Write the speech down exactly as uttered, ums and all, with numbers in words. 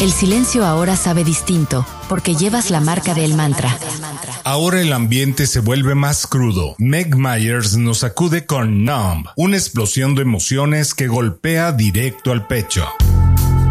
El silencio ahora sabe distinto, porque llevas la marca del mantra. Ahora el ambiente se vuelve más crudo. Meg Myers nos sacude con Numb, una explosión de emociones que golpea directo al pecho.